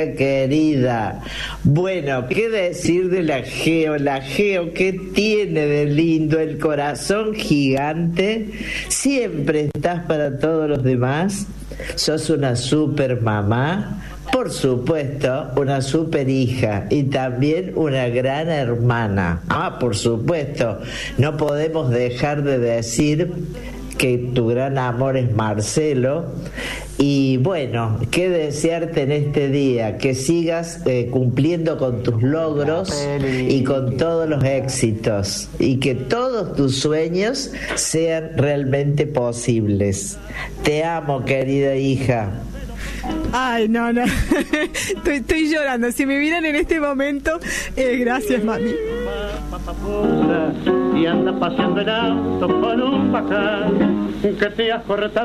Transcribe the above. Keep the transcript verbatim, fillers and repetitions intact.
querida. Bueno, ¿qué decir de la Geo? La Geo, ¿qué tiene de lindo? El corazón gigante. Siempre estás para todos los demás. Sos una super mamá. Por supuesto, una super hija y también una gran hermana. Ah, por supuesto, no podemos dejar de decir que tu gran amor es Marcelo. Y bueno, qué desearte en este día, que sigas eh, cumpliendo con tus logros y con todos los éxitos y que todos tus sueños sean realmente posibles. Te amo, querida hija. Ay, no, no. estoy, estoy llorando. Si me vieran en este momento, eh, gracias, mami. Y anda paseando el auto con un pajar que te has cortado.